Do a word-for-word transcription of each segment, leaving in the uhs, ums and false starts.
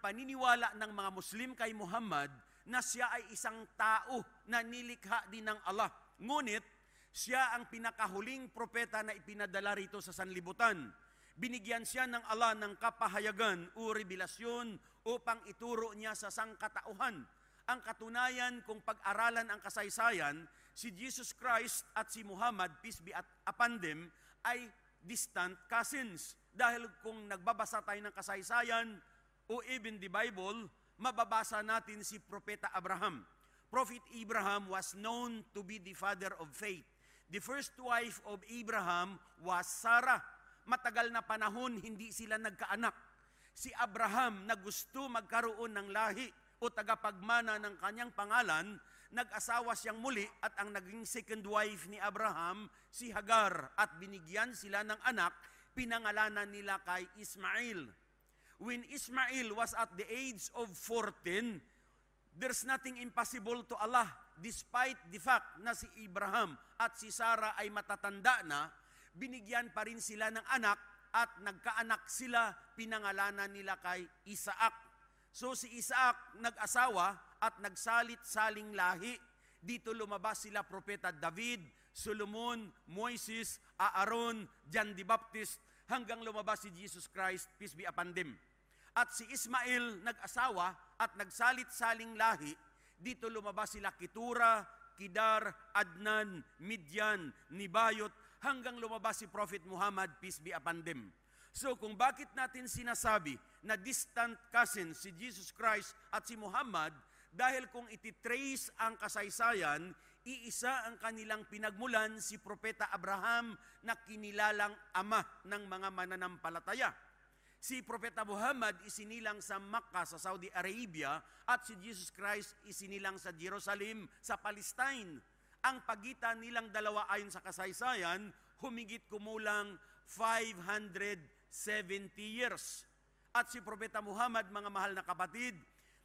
paniniwala ng mga Muslim kay Muhammad na siya ay isang tao na nilikha din ng Allah. Ngunit, siya ang pinakahuling propeta na ipinadala rito sa sanlibutan. Binigyan siya ng Allah ng kapahayagan o revelasyon upang ituro niya sa sangkatauhan. Ang katunayan kung pag-aralan ang kasaysayan, si Jesus Christ at si Muhammad, peace be upon them, ay distant cousins. Dahil kung nagbabasa tayo ng kasaysayan o even the Bible, mababasa natin si Propeta Abraham. Prophet Abraham was known to be the father of faith. The first wife of Abraham was Sarah. Matagal na panahon hindi sila nagkaanak. Si Abraham na gusto magkaroon ng lahi o tagapagmana ng kanyang pangalan, nag-asawa siyang muli at ang naging second wife ni Abraham, si Hagar, at binigyan sila ng anak, pinangalanan nila kay Ismail. When Ismail was at the age of fourteen, there's nothing impossible to Allah. Despite the fact na si Abraham at si Sarah ay matatanda na, binigyan pa rin sila ng anak at nagkaanak sila, pinangalanan nila kay Isaac. So si Isaac nag-asawa at nagsalit-saling lahi. Dito lumabas sila Propeta David, Solomon, Moises, Aaron, John the Baptist, hanggang lumabas si Jesus Christ, peace be upon them. At si Ismail nag-asawa at nagsalit-saling lahi. Dito lumabas sila Ketura, Kedar, Adnan, Midian, Nibayot, hanggang lumabas si Prophet Muhammad, peace be upon them. So kung bakit natin sinasabi na distant cousin si Jesus Christ at si Muhammad, dahil kung ititrace ang kasaysayan, iisa ang kanilang pinagmulan, si Propeta Abraham na kinilalang ama ng mga mananampalataya. Si Propeta Muhammad isinilang sa Makkah sa Saudi Arabia at si Jesus Christ isinilang sa Jerusalem sa Palestine. Ang pagitan nilang dalawa ayon sa kasaysayan, humigit kumulang five hundred seventy years. At si Propeta Muhammad, mga mahal na kapatid,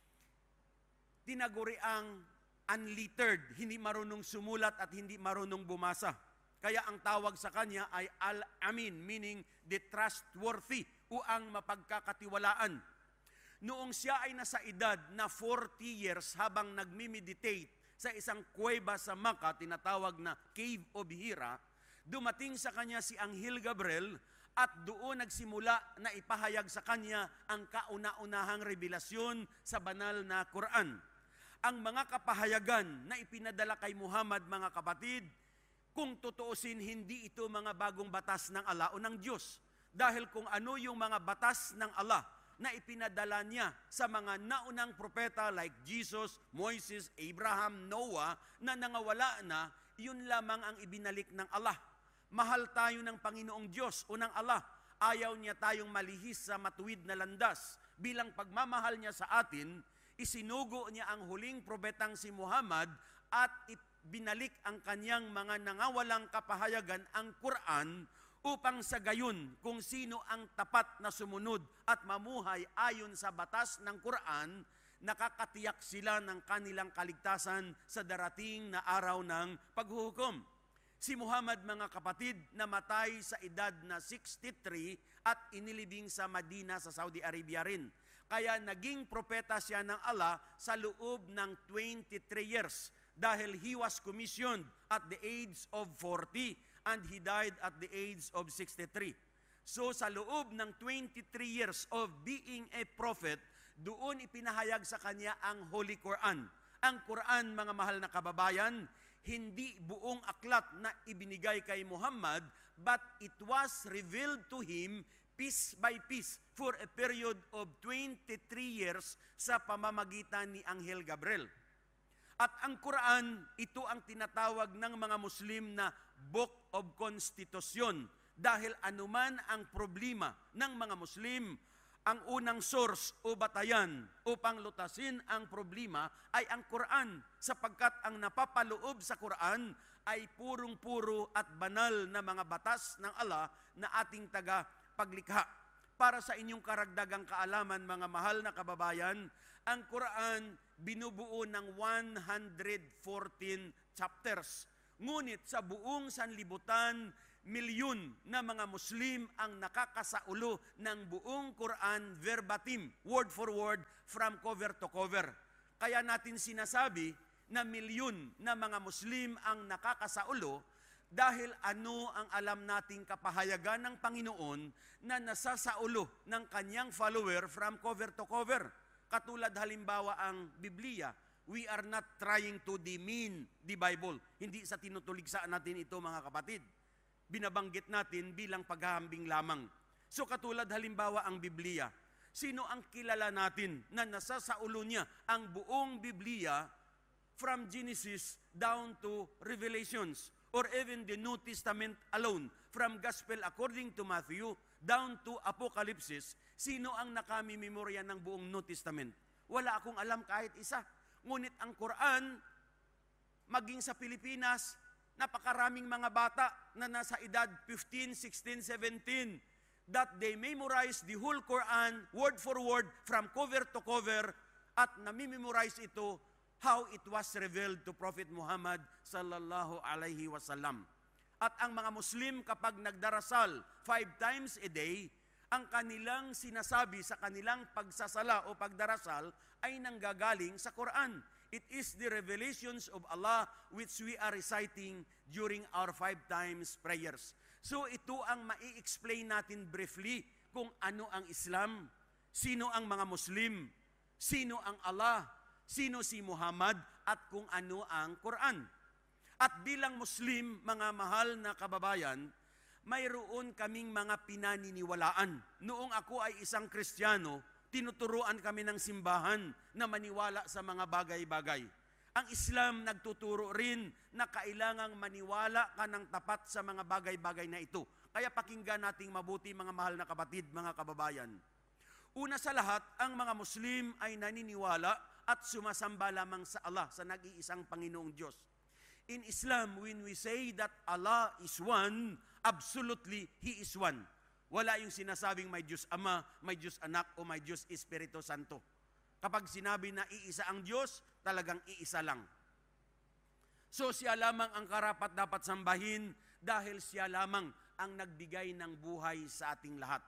tinaguri ang unlettered, hindi marunong sumulat at hindi marunong bumasa. Kaya ang tawag sa kanya ay Al-Amin, meaning the trustworthy o ang mapagkakatiwalaan. Noong siya ay nasa edad na forty years habang nagmi-meditate sa isang kuweba sa Makkah, tinatawag na Cave of Hira, dumating sa kanya si Anghel Gabriel at doon nagsimula na ipahayag sa kanya ang kauna-unahang revelasyon sa banal na Quran. Ang mga kapahayagan na ipinadala kay Muhammad, mga kapatid, kung tutuusin, hindi ito mga bagong batas ng Allah o ng Diyos. Dahil kung ano yung mga batas ng Allah na ipinadala niya sa mga naunang propeta like Jesus, Moises, Abraham, Noah, na nangawala na, yun lamang ang ibinalik ng Allah. Mahal tayo ng Panginoong Diyos o ng Allah. Ayaw niya tayong malihis sa matuwid na landas. Bilang pagmamahal niya sa atin, isinugo niya ang huling propetang si Muhammad at binalik ang kanyang mga nangawalang kapahayagan, ang Quran, upang sa gayon kung sino ang tapat na sumunod at mamuhay ayon sa batas ng Quran, nakakatiyak sila ng kanilang kaligtasan sa darating na araw ng paghuhukom. Si Muhammad, mga kapatid, namatay sa edad na sixty-three at inilibing sa Madina sa Saudi Arabia rin. Kaya naging propeta siya ng Allah sa loob ng twenty-three years dahil he was commissioned at the age of forty and he died at the age of sixty-three. So sa loob ng twenty-three years of being a prophet, doon ipinahayag sa kanya ang Holy Quran. Ang Quran, mga mahal na kababayan, hindi buong aklat na ibinigay kay Muhammad, but it was revealed to him piece by piece for a period of twenty-three years sa pamamagitan ni Anghel Gabriel. At ang Quran, ito ang tinatawag ng mga Muslim na Book of Constitution. Dahil anuman ang problema ng mga Muslim, ang unang source o batayan upang lutasin ang problema ay ang Quran, sapagkat ang napapaloob sa Quran ay purong-puro at banal na mga batas ng Allah na ating taga-paglikha. Para sa inyong karagdagang kaalaman, mga mahal na kababayan, ang Quran binubuo ng one hundred fourteen chapters. Ngunit sa buong sanlibutan, milyon na mga Muslim ang nakakasaulo ng buong Quran verbatim, word for word, from cover to cover. Kaya natin sinasabi na milyon na mga Muslim ang nakakasaulo dahil ano ang alam nating kapahayagan ng Panginoon na nasasaulo ng kanyang follower from cover to cover. Katulad halimbawa ang Biblia, we are not trying to demean the Bible. Hindi sa tinutuligsaan natin ito, mga kapatid. Binabanggit natin bilang paghahambing lamang. So katulad halimbawa ang Biblia, sino ang kilala natin na nasasaulo niya ang buong Biblia from Genesis down to Revelations, or even the New Testament alone, from Gospel according to Matthew down to Apocalypse? Sino ang nakamimemorya ng buong New Testament? Wala akong alam kahit isa. Ngunit ang Quran, maging sa Pilipinas, napakaraming mga bata na nasa edad fifteen, sixteen, seventeen, that they memorize the whole Quran, word for word, from cover to cover, at namimemorize ito how it was revealed to Prophet Muhammad sallallahu alaihi wasallam. At ang mga Muslim kapag nagdarasal five times a day, ang kanilang sinasabi sa kanilang pagsasala o pagdarasal ay nanggagaling sa Quran. It is the revelations of Allah which we are reciting during our five times prayers. So ito ang mai-explain natin briefly kung ano ang Islam, sino ang mga Muslim, sino ang Allah, sino si Muhammad, at kung ano ang Quran. At bilang Muslim, mga mahal na kababayan, mayroon kaming mga pinaniniwalaan. Noong ako ay isang Kristiyano, tinuturuan kami ng simbahan na maniwala sa mga bagay-bagay. Ang Islam nagtuturo rin na kailangang maniwala ka ng tapat sa mga bagay-bagay na ito. Kaya pakinggan nating mabuti, mga mahal na kapatid, mga kababayan. Una sa lahat, ang mga Muslim ay naniniwala at sumasamba lamang sa Allah, sa nag-iisang Panginoong Diyos. In Islam, when we say that Allah is one, absolutely, He is one. Wala yung sinasabing may Diyos Ama, may Diyos Anak, o may Diyos Espiritu Santo. Kapag sinabi na iisa ang Diyos, talagang iisa lang. So siya lamang ang karapat dapat sambahin dahil siya lamang ang nagbigay ng buhay sa ating lahat.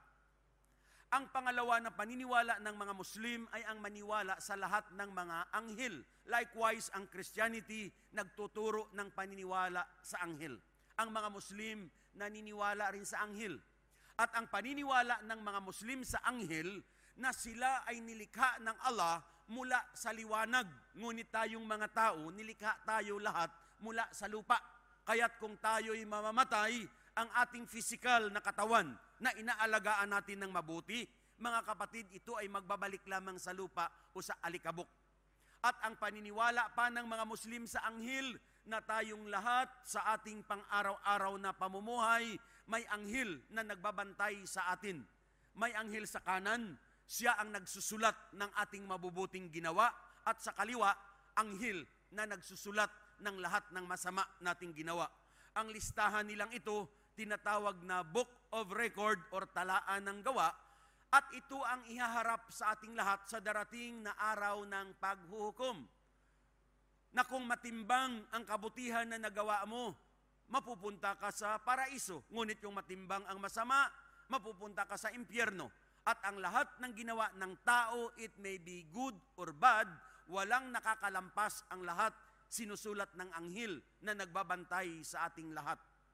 Ang pangalawa na paniniwala ng mga Muslim ay ang maniwala sa lahat ng mga anghel. Likewise, ang Christianity nagtuturo ng paniniwala sa anghel. Ang mga Muslim naniniwala rin sa anghel. At ang paniniwala ng mga Muslim sa anghel na sila ay nilikha ng Allah mula sa liwanag. Ngunit tayong mga tao, nilikha tayo lahat mula sa lupa. Kaya't kung tayo'y mamamatay, ang ating physical na katawan na inaalagaan natin ng mabuti, mga kapatid, ito ay magbabalik lamang sa lupa o sa alikabok. At ang paniniwala pa ng mga Muslim sa anghel na tayong lahat sa ating pang-araw-araw na pamumuhay, may anghel na nagbabantay sa atin. May anghel sa kanan, siya ang nagsusulat ng ating mabubuting ginawa, at sa kaliwa, anghel na nagsusulat ng lahat ng masama nating ginawa. Ang listahan nilang ito, tinatawag na Book of Record or talaan ng gawa, at ito ang ihaharap sa ating lahat sa darating na araw ng paghuhukom. Na kung matimbang ang kabutihan na nagawa mo, mapupunta ka sa paraiso. Ngunit kung matimbang ang masama, mapupunta ka sa impyerno. At ang lahat ng ginawa ng tao, it may be good or bad, walang nakakalampas ang lahat, sinusulat ng anghel na nagbabantay sa ating lahat.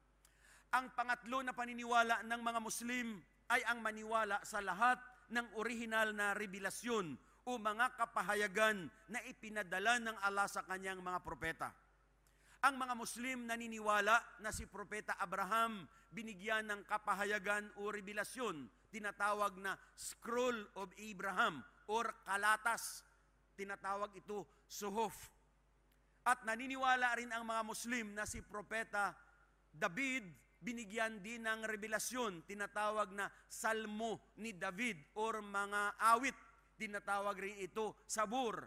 Ang pangatlo na paniniwala ng mga Muslim ay ang maniwala sa lahat ng orihinal na revelasyon o mga kapahayagan na ipinadala ng Allah sa kanyang mga propeta. Ang mga Muslim naniniwala na si Propeta Abraham binigyan ng kapahayagan o revelasyon, tinatawag na Scroll of Abraham or Kalatas, tinatawag ito Suhuf. At naniniwala rin ang mga Muslim na si Propeta David binigyan din ng revelasyon, tinatawag na Salmo ni David or mga awit, tinatawag rin ito Sabur.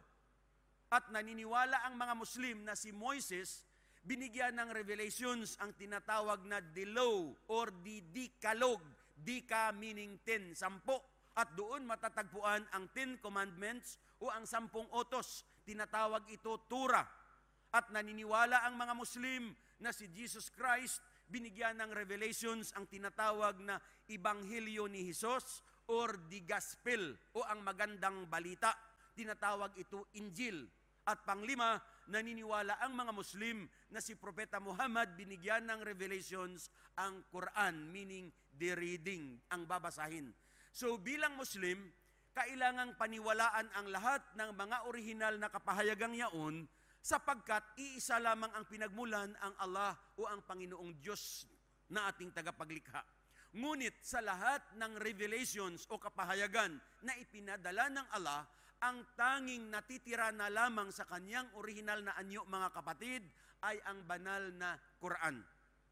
At naniniwala ang mga Muslim na si Moises binigyan ng revelations ang tinatawag na the law or the Decalogue, Dika meaning ten, sampo. At doon matatagpuan ang Ten Commandments o ang sampung utos, tinatawag ito Torah. At naniniwala ang mga Muslim na si Jesus Christ binigyan ng revelations ang tinatawag na Ebanghelyo ni Jesus or the Gospel o ang magandang balita. Tinatawag ito Injil. At panglima, naniniwala ang mga Muslim na si Propeta Muhammad binigyan ng revelations ang Quran, meaning the reading, ang babasahin. So bilang Muslim, kailangang paniwalaan ang lahat ng mga orihinal na kapahayagang yaon sapagkat iisa lamang ang pinagmulan, ang Allah o ang Panginoong Diyos na ating tagapaglikha. Ngunit sa lahat ng revelations o kapahayagan na ipinadala ng Allah, ang tanging natitira na lamang sa kanyang orihinal na anyo, mga kapatid, ay ang banal na Quran.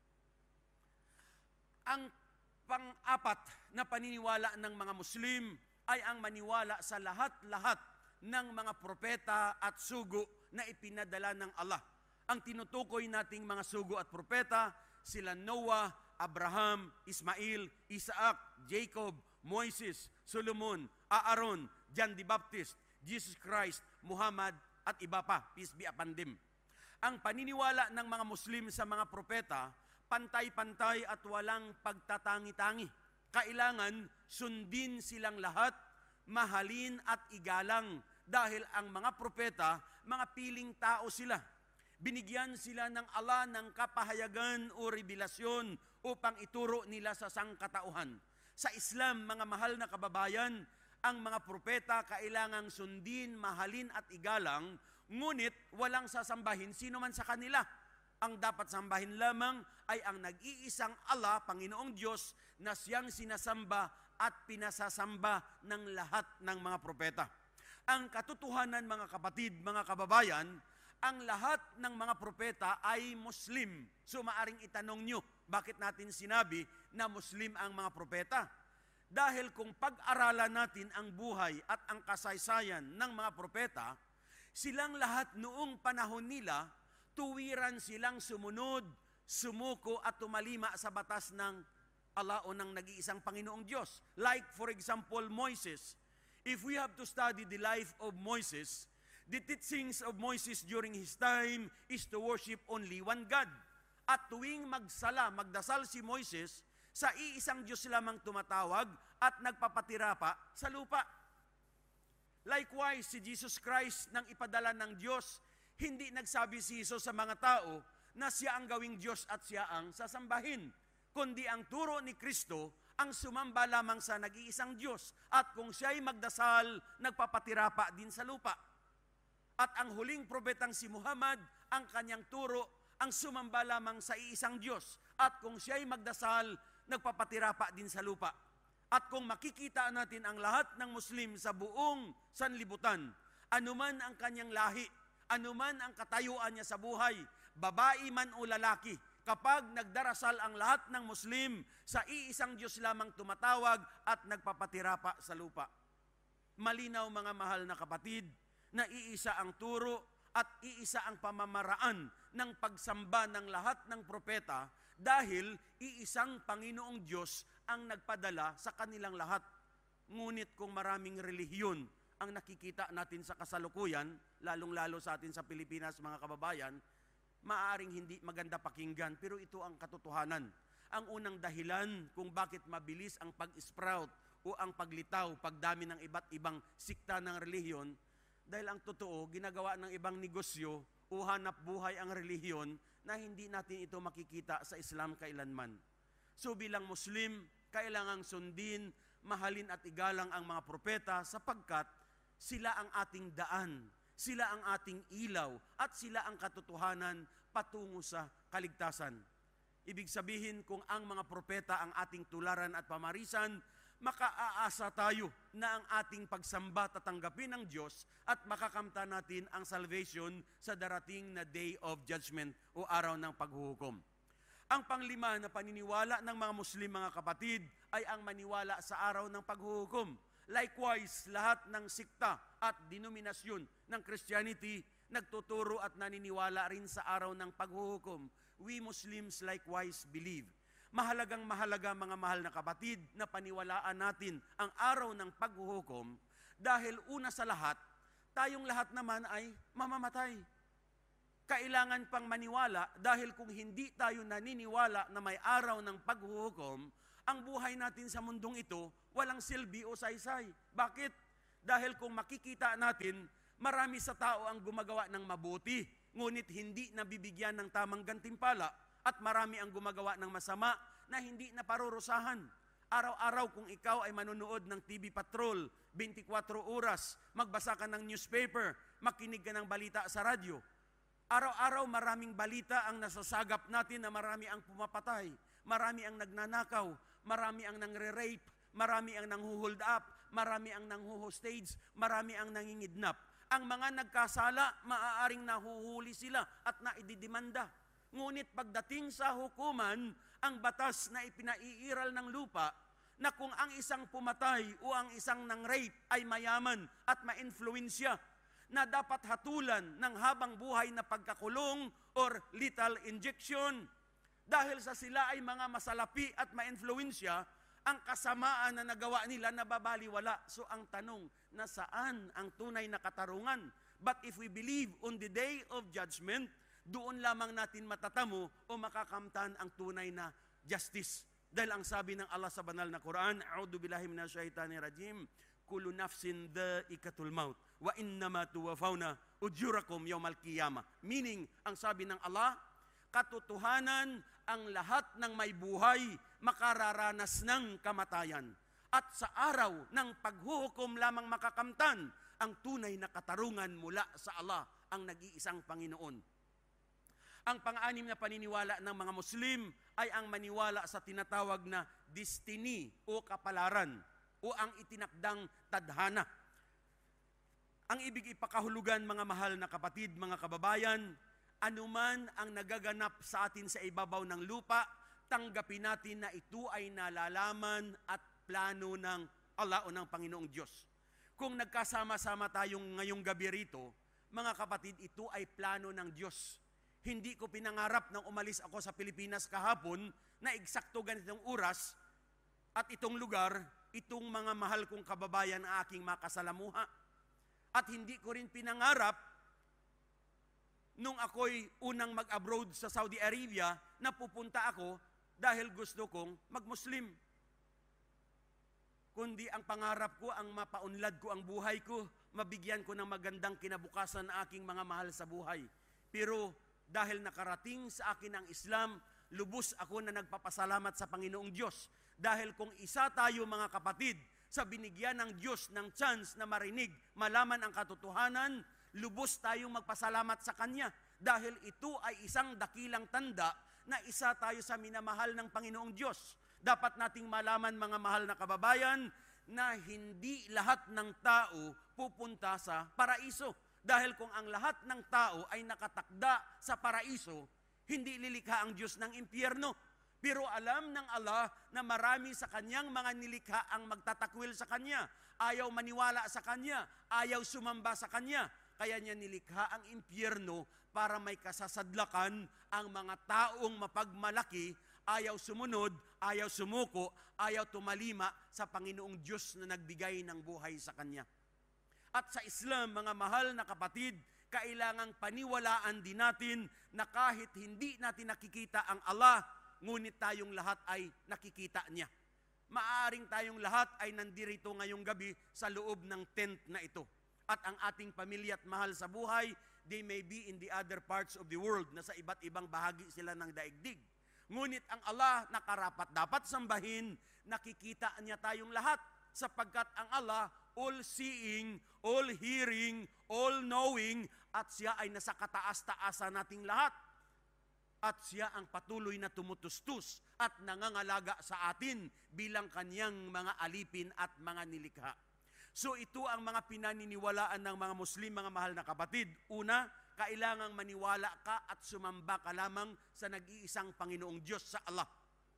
Ang pang-apat na paniniwala ng mga Muslim ay ang maniwala sa lahat-lahat ng mga propeta at sugo na ipinadala ng Allah. Ang tinutukoy nating mga sugo at propeta, sila Noah, Abraham, Ismail, Isaac, Jacob, Moises, Solomon, Aaron, John the Baptist, Jesus Christ, Muhammad, at iba pa, peace be upon them. Ang paniniwala ng mga Muslim sa mga propeta, pantay-pantay at walang pagtatangi-tangi. Kailangan sundin silang lahat, mahalin at igalang dahil ang mga propeta, mga piling tao sila. Binigyan sila ng Allah ng kapahayagan o revelasyon upang ituro nila sa sangkatauhan. Sa Islam, mga mahal na kababayan, ang mga propeta kailangang sundin, mahalin at igalang, ngunit walang sasambahin sino man sa kanila. Ang dapat sambahin lamang ay ang nag-iisang Allah, Panginoong Diyos, na siyang sinasamba at pinasasamba ng lahat ng mga propeta. Ang katotohanan, mga kapatid, mga kababayan, ang lahat ng mga propeta ay Muslim. So maaring itanong nyo, bakit natin sinabi na Muslim ang mga propeta? Dahil kung pag-aralan natin ang buhay at ang kasaysayan ng mga propeta, silang lahat noong panahon nila, tuwiran silang sumunod, sumuko at tumalima sa batas ng Allah o ng nag-iisang Panginoong Diyos. Like for example, Moses. If we have to study the life of Moses, the teachings of Moses during his time is to worship only one God. At tuwing magsala, magdasal si Moises, sa iisang Diyos lamang tumatawag at nagpapatira pa sa lupa. Likewise, si Jesus Christ nang ipadala ng Diyos, hindi nagsabi si Jesus sa mga tao na siya ang gawing Diyos at siya ang sasambahin, kundi ang turo ni Kristo ang sumamba lamang sa nag-iisang Diyos at kung siya'y magdasal, nagpapatira pa din sa lupa. At ang huling propetang si Muhammad, ang kanyang turo, ang sumamba lamang sa iisang Diyos. At kung siya'y magdasal, nagpapatira pa din sa lupa. At kung makikita natin ang lahat ng Muslim sa buong sanlibutan, anuman ang kanyang lahi, anuman ang katayuan niya sa buhay, babae man o lalaki, kapag nagdarasal ang lahat ng Muslim, sa iisang Diyos lamang tumatawag at nagpapatira pa sa lupa. Malinaw, mga mahal na kapatid, na iisa ang turo at iisa ang pamamaraan ng pagsamba ng lahat ng propeta dahil iisang Panginoong Diyos ang nagpadala sa kanilang lahat. Ngunit kung maraming relihiyon ang nakikita natin sa kasalukuyan, lalong-lalo sa atin sa Pilipinas, mga kababayan, maaaring hindi maganda pakinggan, pero ito ang katotohanan. Ang unang dahilan kung bakit mabilis ang pag-sprout o ang paglitaw, pagdami ng iba't ibang sikta ng relihiyon, dahil ang totoo, ginagawa ng ibang negosyo o hanap buhay ang relihiyon na hindi natin ito makikita sa Islam kailanman. So bilang Muslim, kailangang sundin, mahalin at igalang ang mga propeta sapagkat sila ang ating daan, sila ang ating ilaw, at sila ang katotohanan patungo sa kaligtasan. Ibig sabihin, kung ang mga propeta ang ating tularan at pamarisan, makaaasa tayo na ang ating pagsamba tatanggapin ng Diyos at makakamta natin ang salvation sa darating na day of judgment o araw ng paghuhukom. Ang panglima na paniniwala ng mga Muslim, mga kapatid, ay ang maniwala sa araw ng paghuhukom. Likewise, lahat ng sikta at denominasyon ng Christianity nagtuturo at naniniwala rin sa araw ng paghuhukom. We Muslims likewise believe. Mahalagang mahalaga, mga mahal na kapatid, na paniwalaan natin ang araw ng paghuhukom dahil una sa lahat, tayong lahat naman ay mamamatay. kailangan pang maniwala dahil kung hindi tayo naniniwala na may araw ng paghuhukom, ang buhay natin sa mundong ito walang silbi o saysay. Bakit? Dahil kung makikita natin, marami sa tao ang gumagawa ng mabuti, ngunit hindi nabibigyan ng tamang gantimpala, at marami ang gumagawa ng masama na hindi naparurusahan. Araw-araw kung ikaw ay manonood ng T V Patrol, twenty-four oras, magbasa ka ng newspaper, makinig ka ng balita sa radyo, araw-araw maraming balita ang nasasagap natin na marami ang pumapatay, marami ang nagnanakaw, marami ang nangre-rape, marami ang nanghuhold up, marami ang nanghuhostage, marami ang nangingidnap. Ang mga nagkasala, maaaring nahuhuli sila at naididimanda. Ngunit pagdating sa hukuman, ang batas na ipinaiiral ng lupa, na kung ang isang pumatay o ang isang nang-rape ay mayaman at ma-influensya, na dapat hatulan ng habang buhay na pagkakulong or lethal injection. Dahil sa sila ay mga masalapi at ma-influensya, ang kasamaan na nagawa nila nababaliwala. So ang tanong, nasaan ang tunay na katarungan? But if we believe on the day of judgment, doon lamang natin matatamo o makakamtan ang tunay na justice. Dahil ang sabi ng Allah sa banal na Quran, A'udhu billahi minash shaitanir rajim, kullu nafsin dha'iqatul maut wa innama tuwaffawna ujurakum yawmal qiyamah. Meaning, ang sabi ng Allah, katotohanan ang lahat ng may buhay makararanas ng kamatayan. At sa araw ng paghuhukom lamang makakamtan ang tunay na katarungan mula sa Allah, ang nag-iisang Panginoon. Ang pang-anim na paniniwala ng mga Muslim ay ang maniwala sa tinatawag na destiny o kapalaran o ang itinakdang tadhana. Ang ibig ipakahulugan, mga mahal na kapatid, mga kababayan, anuman ang nagaganap sa atin sa ibabaw ng lupa, tanggapin natin na ito ay nalalaman at plano ng Allah o ng Panginoong Diyos. Kung nagkasama-sama tayong ngayong gabi rito, mga kapatid, ito ay plano ng Diyos. Hindi ko pinangarap nang umalis ako sa Pilipinas kahapon na eksakto ganitong oras at itong lugar, itong mga mahal kong kababayan na aking makasalamuha. At hindi ko rin pinangarap nung ako'y unang mag-abroad sa Saudi Arabia na pupunta ako dahil gusto kong mag-Muslim. Kundi ang pangarap ko, ang mapaunlad ko ang buhay ko, mabigyan ko ng magandang kinabukasan na aking mga mahal sa buhay. Pero dahil nakarating sa akin ang Islam, lubos ako na nagpapasalamat sa Panginoong Diyos. Dahil kung isa tayo, mga kapatid, sa binigyan ng Diyos ng chance na marinig, malaman ang katotohanan, lubos tayong magpasalamat sa Kanya. Dahil ito ay isang dakilang tanda na isa tayo sa minamahal ng Panginoong Diyos. Dapat nating malaman, mga mahal na kababayan, na hindi lahat ng tao pupunta sa paraiso. Dahil kung ang lahat ng tao ay nakatakda sa paraiso, hindi lilikha ang Diyos ng impyerno. Pero alam ng Allah na marami sa Kanyang mga nilikha ang magtatakwil sa Kanya. Ayaw maniwala sa Kanya, ayaw sumamba sa Kanya. Kaya niya nilikha ang impyerno para may kasasadlakan ang mga taong mapagmalaki, ayaw sumunod, ayaw sumuko, ayaw tumalima sa Panginoong Diyos na nagbigay ng buhay sa Kanya. At sa Islam, mga mahal na kapatid, kailangang paniwalaan din natin na kahit hindi natin nakikita ang Allah, ngunit tayong lahat ay nakikita niya. Maaaring tayong lahat ay nandirito ngayong gabi sa loob ng tent na ito. At ang ating pamilya at mahal sa buhay, they may be in the other parts of the world, na sa iba't ibang bahagi sila ng daigdig. Ngunit ang Allah na karapat dapat sambahin, nakikita niya tayong lahat, sapagkat ang Allah all-seeing, all-hearing, all-knowing, at siya ay nasa kataas-taasan nating lahat. At siya ang patuloy na tumutustus at nangangalaga sa atin bilang Kanyang mga alipin at mga nilikha. So ito ang mga pinaniniwalaan ng mga Muslim, mga mahal na kapatid. Una, kailangang maniwala ka at sumamba ka lamang sa nag-iisang Panginoong Diyos, sa Allah.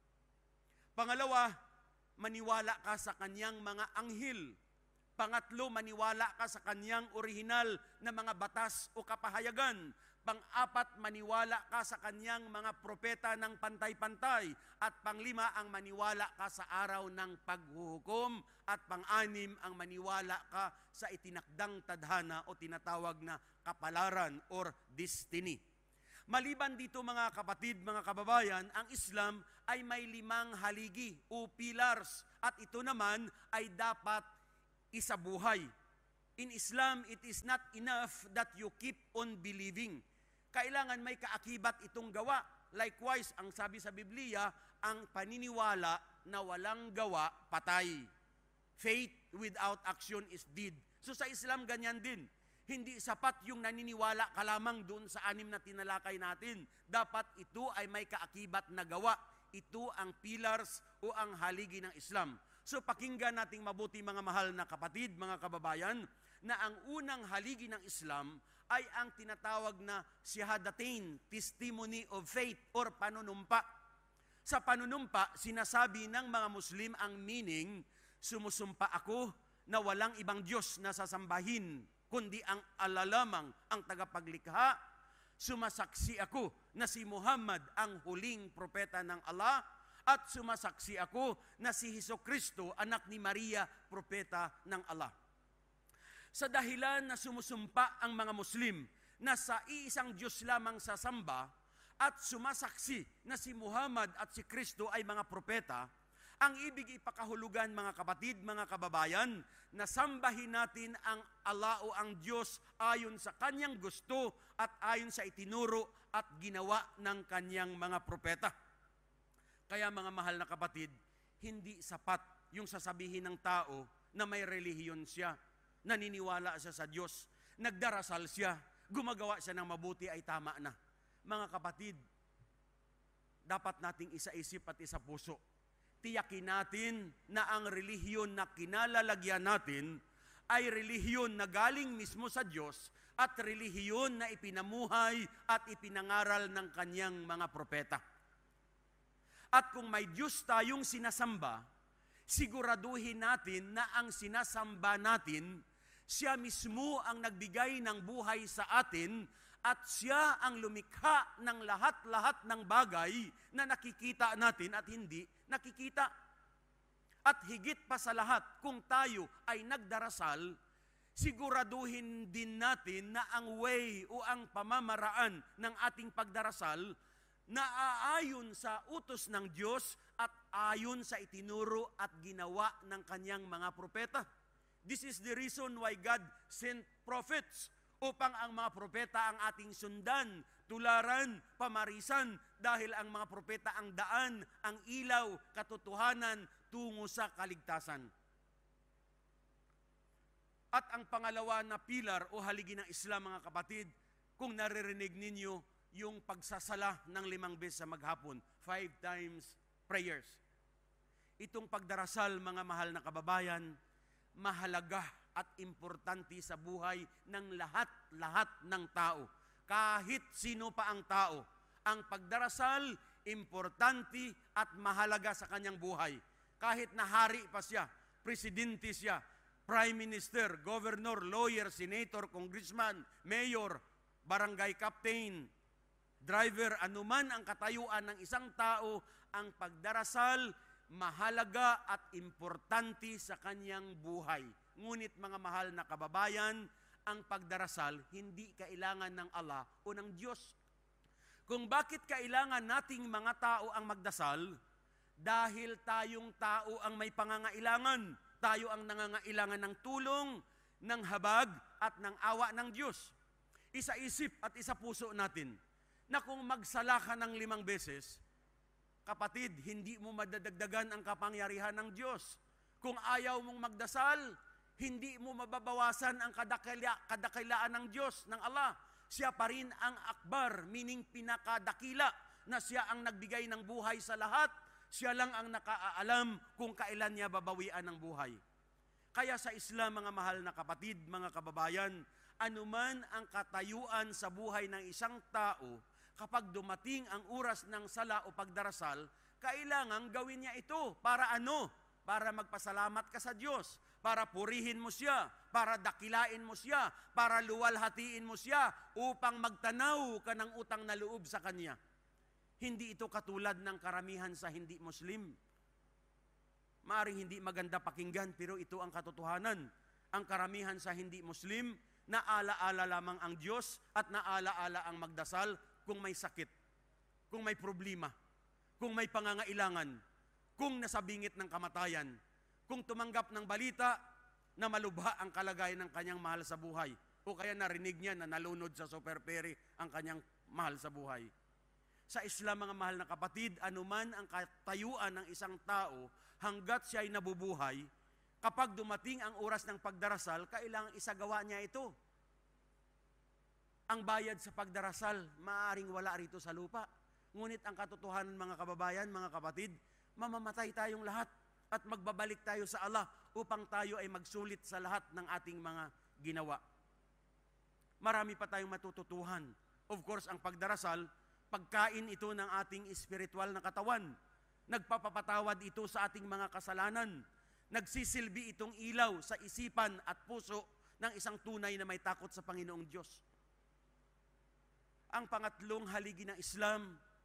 Pangalawa, maniwala ka sa Kanyang mga anghel. Pangatlo, maniwala ka sa Kanyang orihinal na mga batas o kapahayagan. Pang-apat, maniwala ka sa Kanyang mga propeta ng pantay-pantay. At panglima, ang maniwala ka sa araw ng paghuhukom. At pang-anim, ang maniwala ka sa itinakdang tadhana o tinatawag na kapalaran or destiny. Maliban dito mga kapatid, mga kababayan, ang Islam ay may limang haligi o pillars at ito naman ay dapat isabuhay. In Islam, it is not enough that you keep on believing. Kailangan may kaakibat itong gawa. Likewise, ang sabi sa Biblia, ang paniniwala na walang gawa, patay. Faith without action is dead. So sa Islam, ganyan din. Hindi sapat yung naniniwala ka lamang doon sa anim na tinalakay natin. Dapat ito ay may kaakibat na gawa. Ito ang pillars o ang haligi ng Islam. So pakinggan nating mabuti mga mahal na kapatid, mga kababayan, na ang unang haligi ng Islam ay ang tinatawag na Shahadatain, Testimony of Faith or panunumpa. Sa panunumpa, sinasabi ng mga Muslim ang meaning, sumusumpa ako na walang ibang Diyos na sasambahin, kundi ang Allah lamang ang tagapaglikha. Sumasaksi ako na si Muhammad ang huling propeta ng Allah at sumasaksi ako na si Hesukristo, anak ni Maria, propeta ng Allah. Sa dahilan na sumusumpa ang mga Muslim na sa iisang Diyos lamang sasamba at sumasaksi na si Muhammad at si Kristo ay mga propeta, ang ibig ipakahulugan mga kapatid, mga kababayan, na sambahin natin ang Allah o ang Diyos ayon sa kanyang gusto at ayon sa itinuro at ginawa ng kanyang mga propeta. Kaya mga mahal na kapatid, hindi sapat yung sasabihin ng tao na may relihiyon siya, naniniwala siya sa Diyos, nagdarasal siya, gumagawa siya ng mabuti ay tama na. Mga kapatid, dapat nating isaisip at isapuso. Tiyakin natin na ang relihiyon na kinalalagyan natin ay relihiyon na galing mismo sa Diyos at relihiyon na ipinamuhay at ipinangaral ng kanyang mga propeta. At kung may Diyos tayong sinasamba, siguraduhin natin na ang sinasamba natin, siya mismo ang nagbigay ng buhay sa atin at siya ang lumikha ng lahat-lahat ng bagay na nakikita natin at hindi nakikita. At higit pa sa lahat, kung tayo ay nagdarasal, siguraduhin din natin na ang way o ang pamamaraan ng ating pagdarasal na aayon sa utos ng Diyos at ayon sa itinuro at ginawa ng kanyang mga propeta. This is the reason why God sent prophets, upang ang mga propeta ang ating sundan, tularan, pamarisan, dahil ang mga propeta ang daan, ang ilaw, katotohanan, tungo sa kaligtasan. At ang pangalawa na pilar o haligi ng Islam, mga kapatid, kung naririnig ninyo yung pagsasala ng limang beses sa maghapon, five times prayers. Itong pagdarasal, mga mahal na kababayan, mahalaga at importante sa buhay ng lahat-lahat ng tao. Kahit sino pa ang tao, ang pagdarasal, importante at mahalaga sa kanyang buhay. Kahit na hari pa siya, presidente siya, prime minister, governor, lawyer, senator, congressman, mayor, barangay captain, driver, anuman ang katayuan ng isang tao, ang pagdarasal, mahalaga at importante sa kanyang buhay. Ngunit mga mahal na kababayan, ang pagdarasal hindi kailangan ng Allah o ng Diyos. Kung bakit kailangan nating mga tao ang magdasal, dahil tayong tao ang may pangangailangan. Tayo ang nangangailangan ng tulong, ng habag at ng awa ng Diyos. Isa-isip at isa-puso natin na kung magsala ka ng limang beses, kapatid, hindi mo madadagdagan ang kapangyarihan ng Diyos. Kung ayaw mong magdasal, hindi mo mababawasan ang kadakila, kadakilaan ng Diyos, ng Allah. Siya pa rin ang akbar, meaning pinakadakila, na siya ang nagbigay ng buhay sa lahat. Siya lang ang nakaalam kung kailan niya babawian ng buhay. Kaya sa Islam, mga mahal na kapatid, mga kababayan, anuman ang katayuan sa buhay ng isang tao, kapag dumating ang oras ng sala o pagdarasal, kailangan gawin niya ito. Para ano? Para magpasalamat ka sa Diyos, para purihin mo siya, para dakilain mo siya, para luwalhatiin mo siya, upang magtanaw ka ng utang na loob sa Kanya. Hindi ito katulad ng karamihan sa hindi Muslim. Maaring hindi maganda pakinggan, pero ito ang katotohanan. Ang karamihan sa hindi Muslim, naalaala lamang ang Diyos at naalaala ang magdasal, kung may sakit, kung may problema, kung may pangangailangan, kung nasa bingit ng kamatayan, kung tumanggap ng balita na malubha ang kalagayan ng kanyang mahal sa buhay, o kaya narinig niya na nalunod sa super peri ang kanyang mahal sa buhay. Sa Islam, mga mahal na kapatid, anuman ang katayuan ng isang tao hanggat siya ay nabubuhay, kapag dumating ang oras ng pagdarasal, kailangang isagawa niya ito. Ang bayad sa pagdarasal, maaaring wala rito sa lupa. Ngunit ang katotohanan, mga kababayan, mga kapatid, mamamatay tayong lahat at magbabalik tayo sa Allah upang tayo ay magsulit sa lahat ng ating mga ginawa. Marami pa tayong matututuhan. Of course, ang pagdarasal, pagkain ito ng ating espiritual na katawan. Nagpapapatawad ito sa ating mga kasalanan. Nagsisilbi itong ilaw sa isipan at puso ng isang tunay na may takot sa Panginoong Diyos. Ang pangatlong haligi ng Islam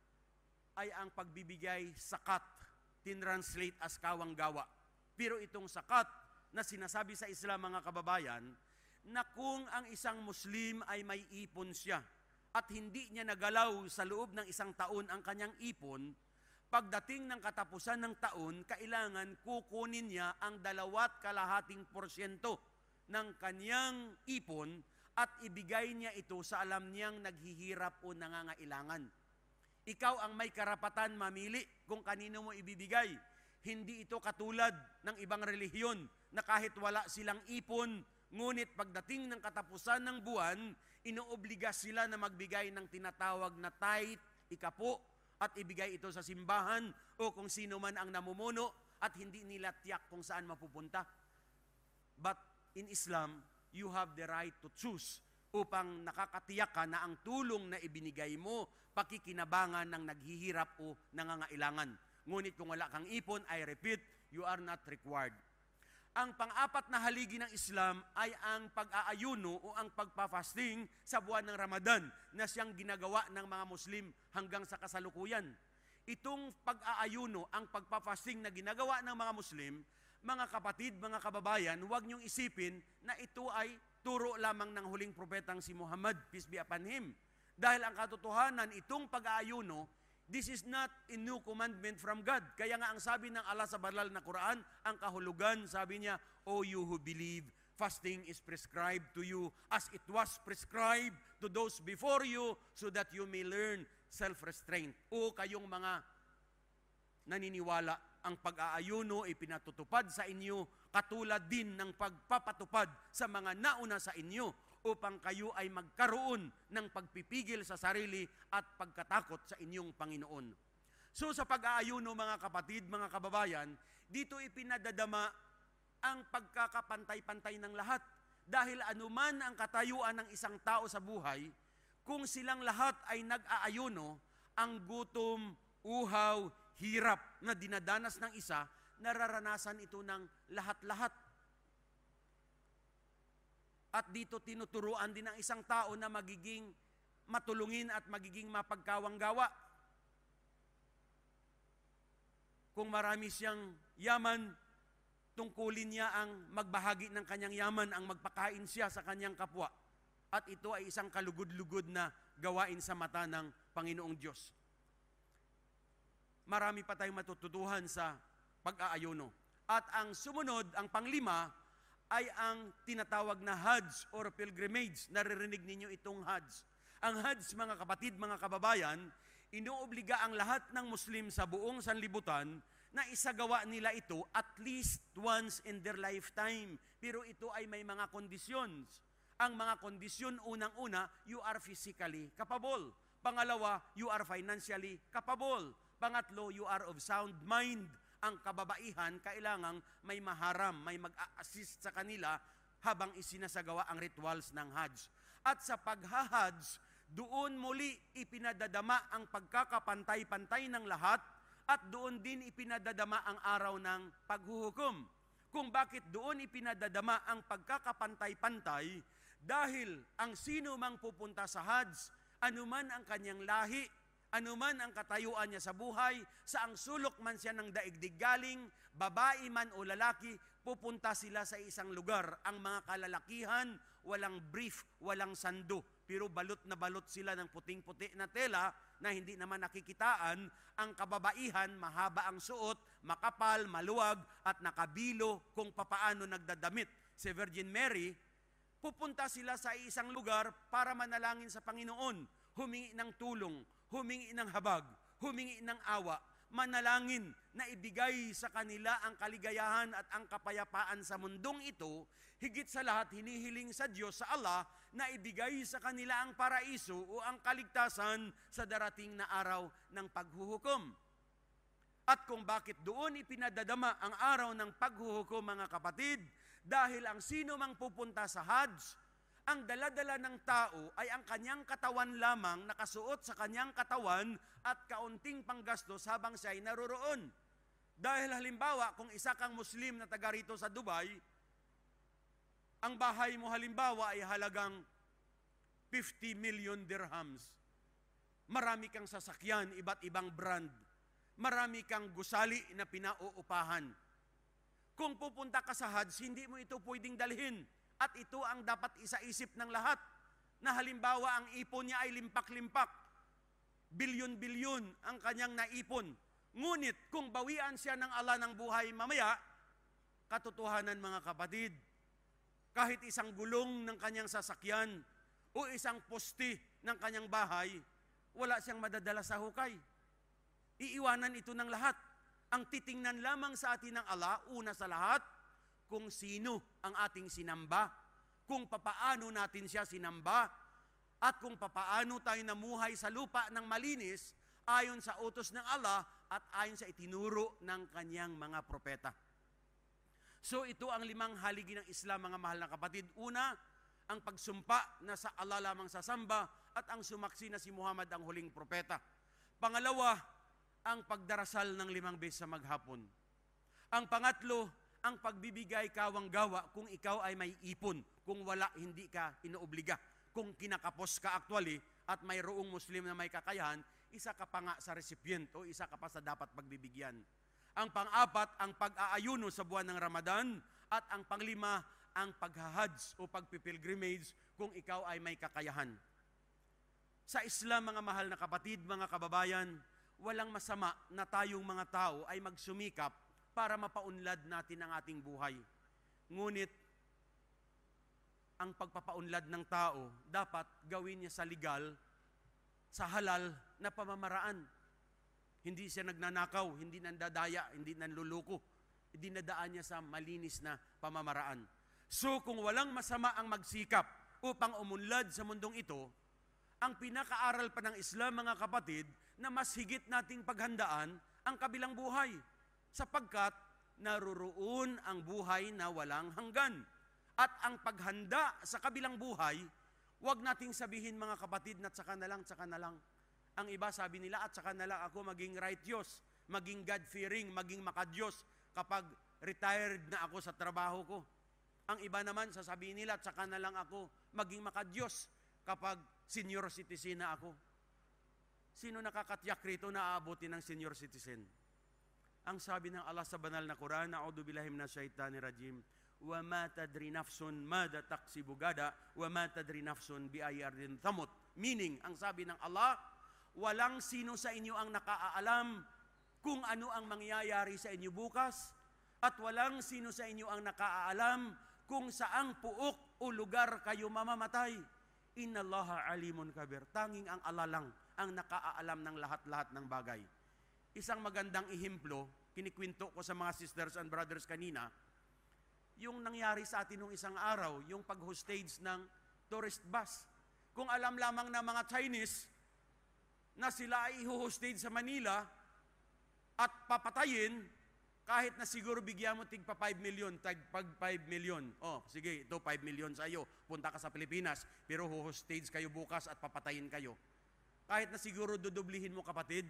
ay ang pagbibigay sakat, tinranslate as kawang-gawa. Pero itong sakat na sinasabi sa Islam, mga kababayan, na kung ang isang Muslim ay may ipon siya at hindi niya nagalaw sa loob ng isang taon ang kanyang ipon, pagdating ng katapusan ng taon, kailangan kukunin niya ang dalawat kalahating porsyento ng kanyang ipon at ibigay niya ito sa alam niyang naghihirap o nangangailangan. Ikaw ang may karapatan mamili kung kanino mo ibibigay. Hindi ito katulad ng ibang relihiyon na kahit wala silang ipon, ngunit pagdating ng katapusan ng buwan, inoobliga sila na magbigay ng tinatawag na tithe, ikapo, at ibigay ito sa simbahan o kung sino man ang namumuno at hindi nila tiyak kung saan mapupunta. But in Islam, you have the right to choose upang nakakatiyak ka na ang tulong na ibinigay mo pakikinabangan ng naghihirap o nangangailangan. Ngunit kung wala kang ipon, I repeat, you are not required. Ang pang-apat na haligi ng Islam ay ang pag-aayuno o ang pagpa-fasting sa buwan ng Ramadan na siyang ginagawa ng mga Muslim hanggang sa kasalukuyan. Itong pag-aayuno, ang pagpa-fasting na ginagawa ng mga Muslim, mga kapatid, mga kababayan, huwag niyong isipin na ito ay turo lamang ng huling propetang si Muhammad, peace be upon him. Dahil ang katotohanan, itong pag-aayuno, this is not a new commandment from God. Kaya nga ang sabi ng Allah sa banal na Quran, ang kahulugan, sabi niya, O you who believe, fasting is prescribed to you as it was prescribed to those before you so that you may learn self-restraint. O kayong mga naniniwala, ang pag-aayuno ay pinatutupad sa inyo katulad din ng pagpapatupad sa mga nauna sa inyo upang kayo ay magkaroon ng pagpipigil sa sarili at pagkatakot sa inyong Panginoon. So sa pag-aayuno, mga kapatid, mga kababayan, dito ipinadadama ang pagkakapantay-pantay ng lahat. Dahil anuman ang katayuan ng isang tao sa buhay, kung silang lahat ay nag-aayuno, ang gutom, uhaw, hirap na dinadanas ng isa, nararanasan ito ng lahat-lahat. At dito tinuturuan din ng isang tao na magiging matulungin at magiging mapagkawang-gawa. Kung marami siyang yaman, tungkulin niya ang magbahagi ng kanyang yaman, ang magpakain siya sa kanyang kapwa. At ito ay isang kalugod-lugod na gawain sa mata ng Panginoong Diyos. Marami pa tayong matututuhan sa pag-aayuno. At ang sumunod, ang panglima, ay ang tinatawag na Hajj or pilgrimage. Naririnig ninyo itong Hajj. Ang Hajj, mga kapatid, mga kababayan, inuobliga ang lahat ng Muslim sa buong sanlibutan na isagawa nila ito at least once in their lifetime. Pero ito ay may mga conditions. Ang mga kondisyon, unang-una, you are physically capable. Pangalawa, you are financially capable. Pangatlo, you are of sound mind. Ang kababaihan, kailangang may maharam, may mag-a-assist sa kanila habang isinasagawa ang rituals ng Hajj. At sa pag-Hajj, doon muli ipinadadama ang pagkakapantay-pantay ng lahat at doon din ipinadadama ang araw ng paghuhukom. Kung bakit doon ipinadadama ang pagkakapantay-pantay, dahil ang sino mang pupunta sa Hajj, anuman ang kanyang lahi, anuman ang katayuan niya sa buhay, saang sulok man siya ng daigdig galing, babae man o lalaki, pupunta sila sa isang lugar. Ang mga kalalakihan walang brief, walang sando. Pero balot na balot sila ng puting-puti na tela na hindi naman nakikitaan. Ang kababaihan, mahaba ang suot, makapal, maluwag, at nakabilo kung papaano nagdadamit. Si Virgin Mary, pupunta sila sa isang lugar para manalangin sa Panginoon, humingi ng tulong, humingi ng habag, humingi ng awa, manalangin na ibigay sa kanila ang kaligayahan at ang kapayapaan sa mundong ito. Higit sa lahat, hinihiling sa Diyos, sa Allah, na ibigay sa kanila ang paraiso o ang kaligtasan sa darating na araw ng paghuhukom. At kung bakit doon ipinadadama ang araw ng paghuhukom, mga kapatid, dahil ang sino mang pupunta sa Hajj, ang daladala ng tao ay ang kanyang katawan lamang, nakasuot sa kanyang katawan at kaunting panggastos habang siya ay naroroon. Dahil halimbawa, kung isa kang Muslim na taga rito sa Dubai, ang bahay mo halimbawa ay halagang fifty million dirhams. Marami kang sasakyan, iba't ibang brand. Marami kang gusali na pinauupahan. Kung pupunta ka sa Hajj, hindi mo ito pwedeng dalhin. At ito ang dapat isaisip ng lahat, na halimbawa ang ipon niya ay limpak-limpak, bilyon-bilyon ang kanyang naipon. Ngunit kung bawian siya ng Allah ng buhay mamaya, katotohanan mga kapatid, kahit isang gulong ng kanyang sasakyan o isang poste ng kanyang bahay, wala siyang madadala sa hukay. Iiwanan ito ng lahat. Ang titingnan lamang sa atin ng Allah, una sa lahat, kung sino ang ating sinamba, kung papaano natin siya sinamba, at kung papaano tayo namuhay sa lupa ng malinis ayon sa utos ng Allah at ayon sa itinuro ng kanyang mga propeta. So ito ang limang haligi ng Islam, mga mahal na kapatid. Una, ang pagsumpa na sa Allah lamang sasamba at ang sumaksi na si Muhammad ang huling propeta. Pangalawa, ang pagdarasal ng limang beses sa maghapon. Ang pangatlo, ang pagbibigay kawang-gawa kung ikaw ay may ipon. Kung wala, hindi ka inoobliga. Kung kinakapos ka actually at mayroong Muslim na may kakayahan, isa ka pa nga sa recipient o isa ka pa sa dapat pagbibigyan. Ang pang-apat, ang pag-aayuno sa buwan ng Ramadan. At ang panglima, ang paghahadj o pagpipilgrimage kung ikaw ay may kakayahan. Sa Islam, mga mahal na kapatid, mga kababayan, walang masama na tayong mga tao ay magsumikap para mapaunlad natin ang ating buhay. Ngunit, ang pagpapaunlad ng tao, dapat gawin niya sa legal, sa halal na pamamaraan. Hindi siya nagnanakaw, hindi nandadaya, hindi nanluluko. Dinadaan niya sa malinis na pamamaraan. So, kung walang masama ang magsikap upang umunlad sa mundong ito, ang pinakaaral pa ng Islam, mga kapatid, na mas higit nating paghandaan ang kabilang buhay. Sapagkat naroroon ang buhay na walang hanggan. At ang paghanda sa kabilang buhay, huwag nating sabihin, mga kapatid, na tsaka na lang, tsaka na lang. Ang iba sabi nila, at tsaka na lang ako maging righteous, maging God-fearing, maging makadiyos kapag retired na ako sa trabaho ko. Ang iba naman, sasabihin nila, at tsaka na lang ako maging makadiyos kapag senior citizen na ako. Sino nakakatiyak rito na aabutin ng senior citizen? Ang sabi ng Allah sa banal na Quran, A'udhu billahi minash shaitanir rajim, wa ma tadri nafsun mada taksibu gada, wa ma tadri nafsun bi ayyi ardin thamut. Meaning, ang sabi ng Allah, walang sino sa inyo ang nakaalam kung ano ang mangyayari sa inyo bukas, at walang sino sa inyo ang nakaalam kung saang puok o lugar kayo mamamatay. Innallaha alimun kabir. Tanging ang Allah lang ang nakaalam ng lahat-lahat ng bagay. Isang magandang ihimplo, kinikwento ko sa mga sisters and brothers kanina, yung nangyari sa atin nung isang araw, yung pag-hostage ng tourist bus. Kung alam lamang ng mga Chinese na sila ay i-hostage sa Manila at papatayin, kahit na siguro bigyan mo tigpa five million, tagpag five million. Oh, sige, ito five million sa iyo. Punta ka sa Pilipinas, pero ho-hostage kayo bukas at papatayin kayo. Kahit na siguro dudublihin mo, kapatid,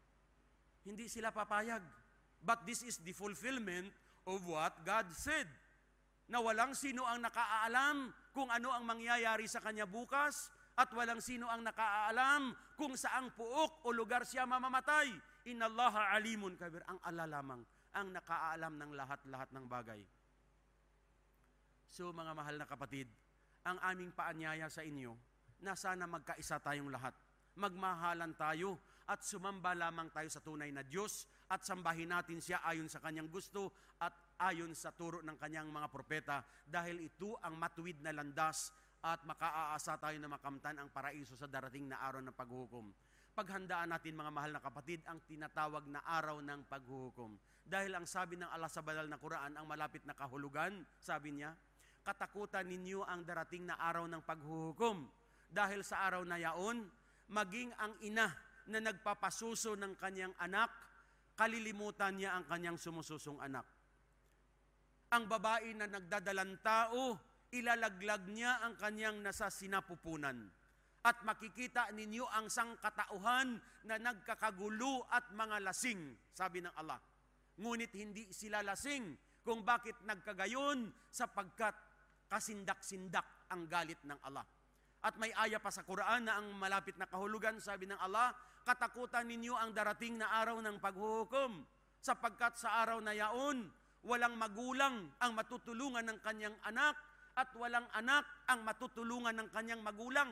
hindi sila papayag. But this is the fulfillment of what God said. Na walang sino ang nakaalam kung ano ang mangyayari sa kanya bukas, at walang sino ang nakaalam kung saang puok o lugar siya mamamatay. Innallaha alimun kabir. Ang Allah lamang ang nakaalam ng lahat-lahat ng bagay. So, mga mahal na kapatid, ang aming paanyaya sa inyo na sana magkaisa tayong lahat. Magmahalan tayo at sumamba lamang tayo sa tunay na Diyos at sambahin natin siya ayon sa kanyang gusto at ayon sa turo ng kanyang mga propeta dahil ito ang matuwid na landas at makaaasa tayo na makamtan ang paraiso sa darating na araw ng paghuhukom. Paghandaan natin mga mahal na kapatid ang tinatawag na araw ng paghuhukom. Dahil ang sabi ng Allah sa banal na Quran, ang malapit na kahulugan, sabi niya, katakutan ninyo ang darating na araw ng paghuhukom. Dahil sa araw na yaon, maging ang ina na nagpapasuso ng kanyang anak, kalilimutan niya ang kanyang sumususong anak. Ang babae na nagdadalang tao, ilalaglag niya ang kanyang nasa sinapupunan. At makikita ninyo ang sangkatauhan na nagkakagulo at mga lasing, sabi ng Allah. Ngunit hindi sila lasing kung bakit nagkagayon sapagkat kasindak-sindak ang galit ng Allah. At may aya pa sa Quran na ang malapit na kahulugan, sabi ng Allah, katakutan ninyo ang darating na araw ng paghuhukom sapagkat sa araw na yaon, walang magulang ang matutulungan ng kanyang anak at walang anak ang matutulungan ng kanyang magulang.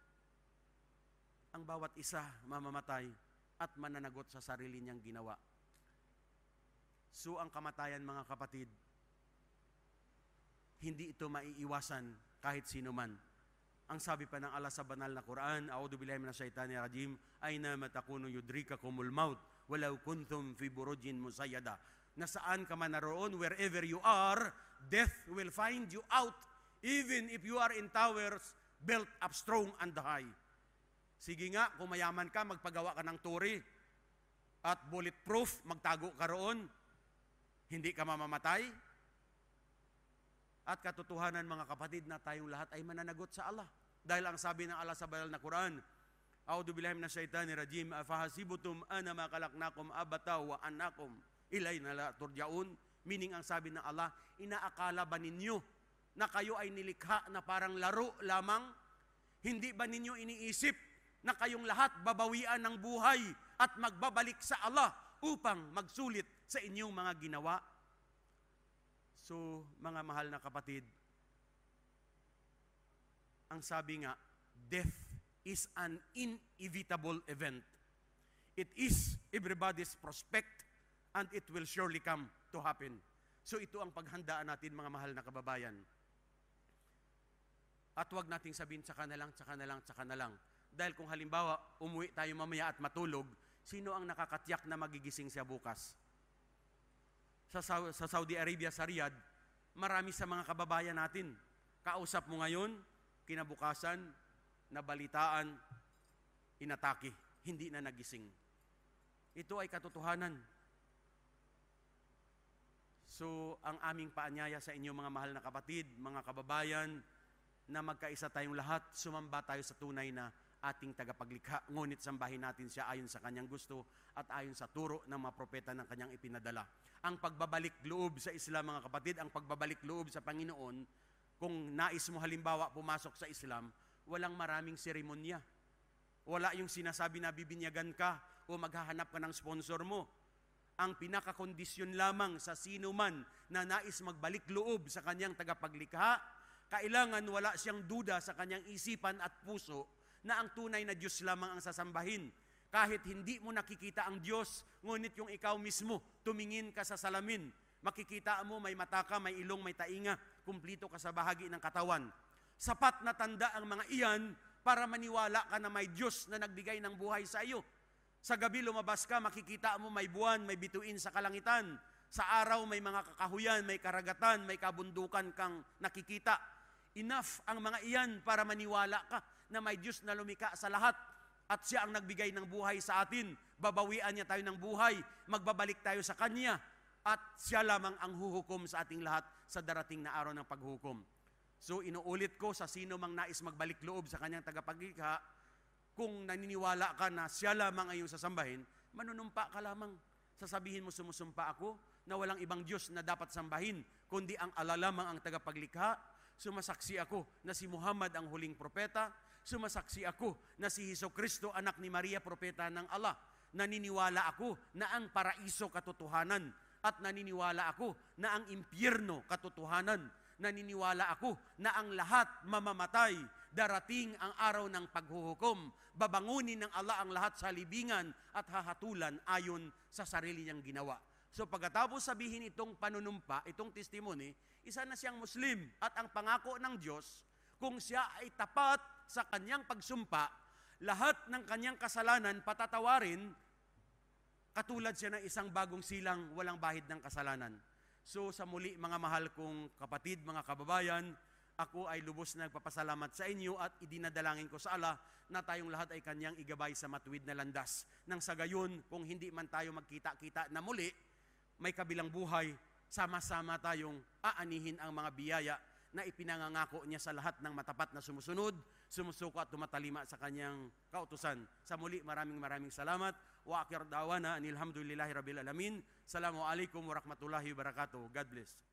Ang bawat isa mamamatay at mananagot sa sarili niyang ginawa. So ang kamatayan mga kapatid, hindi ito maiiwasan kahit sino man. Ang sabi pa ng Allah sa banal na Quran, A'udhu billahi minash shaitani rajim, Aina matakunu yudrikakumul maut, walau kuntum fi burujin musayyada. Nasaan ka man naroon, wherever you are, death will find you out, even if you are in towers built up strong and high. Sige nga, kung mayaman ka, magpagawa ka ng turi at bulletproof, magtago ka roon, hindi ka mamamatay. At katotohanan mga kapatid na tayong lahat ay mananagot sa Allah. Dahil ang sabi ng Allah sa banal na Quran, A'udhu billahi minash shaitani rajim, afahasibutum anama khalaqnakum abata wa annakum ilayna la turja'un. Meaning ang sabi ng Allah, inaakala ba ninyo na kayo ay nilikha na parang laro lamang? Hindi ba ninyo iniisip na kayong lahat babawian ng buhay at magbabalik sa Allah upang magsulit sa inyong mga ginawa? So, mga mahal na kapatid, ang sabi nga, death is an inevitable event. It is everybody's prospect and it will surely come to happen. So, ito ang paghandaan natin mga mahal na kababayan. At huwag nating sabihin, tsaka na lang, tsaka na lang, tsaka na lang. Dahil kung halimbawa, umuwi tayo mamaya at matulog, sino ang nakakatiyak na magigising siya bukas? Sa, sa Saudi Arabia, sa Riyadh, marami sa mga kababayan natin. Kausap mo ngayon, kinabukasan, nabalitaan, inatake, hindi na nagising. Ito ay katotohanan. So, ang aming paanyaya sa inyo mga mahal na kapatid, mga kababayan, na magkaisa tayong lahat, sumamba tayo sa tunay na ating tagapaglikha, ngunit sambahin natin siya ayon sa kanyang gusto at ayon sa turo ng mga propeta ng kanyang ipinadala. Ang pagbabalik loob sa Islam mga kapatid, ang pagbabalik loob sa Panginoon, kung nais mo halimbawa pumasok sa Islam, walang maraming seremonya. Wala yung sinasabi na bibinyagan ka o maghahanap ka ng sponsor mo. Ang pinakakondisyon lamang sa sino man na nais magbalik loob sa kanyang tagapaglikha, kailangan wala siyang duda sa kanyang isipan at puso na ang tunay na Diyos lamang ang sasambahin. Kahit hindi mo nakikita ang Diyos, ngunit yung ikaw mismo, tumingin ka sa salamin, makikita mo may mata ka, may ilong, may tainga, kumplito ka sa bahagi ng katawan. Sapat na tanda ang mga iyan para maniwala ka na may Diyos na nagbigay ng buhay sa iyo. Sa gabi lumabas ka, makikita mo may buwan, may bituin sa kalangitan. Sa araw may mga kakahuyan, may karagatan, may kabundukan kang nakikita. Enough ang mga iyan para maniwala ka na may Diyos na lumikha sa lahat at siya ang nagbigay ng buhay sa atin. Babawian niya tayo ng buhay, magbabalik tayo sa Kanya at siya lamang ang huhukom sa ating lahat sa darating na araw ng paghukom. So inuulit ko sa sino mang nais magbalik loob sa Kanyang tagapaglikha, kung naniniwala ka na siya lamang ay iyong sasambahin, manunumpa ka lamang. Sasabihin mo, sumusumpa ako na walang ibang Diyos na dapat sambahin, kundi ang Allah lamang ang tagapaglikha. Sumasaksi ako na si Muhammad ang huling propeta. Sumasaksi ako na si Hesukristo, anak ni Maria, propeta ng Allah. Naniniwala ako na ang paraiso katotohanan at naniniwala ako na ang impyerno katotohanan. naniniwala ako na ang lahat mamamatay. Darating ang araw ng paghuhukom. Babangunin ng Allah ang lahat sa libingan at hahatulan ayon sa sarili niyang ginawa. So pagkatapos sabihin itong panunumpa, itong testimony, isa na siyang Muslim. At ang pangako ng Diyos, kung siya ay tapat sa kanyang pagsumpa, lahat ng kanyang kasalanan patatawarin, katulad siya ng isang bagong silang walang bahid ng kasalanan. So sa muli mga mahal kong kapatid, mga kababayan, ako ay lubos na nagpapasalamat sa inyo at idinadalangin ko sa Allah na tayong lahat ay kanyang igabay sa matuwid na landas. Nang sa gayon, kung hindi man tayo magkita-kita na muli, may kabilang buhay, sama-sama tayong aanihin ang mga biyaya na ipinangangako niya sa lahat ng matapat na sumusunod, sumusuko at tumatalima sa kanyang kautusan. Sa muli, maraming maraming salamat. Wa akhir da'wana anil hamdulillahi rabbil alamin. Assalamualaikum warahmatullahi wabarakatuh. God bless.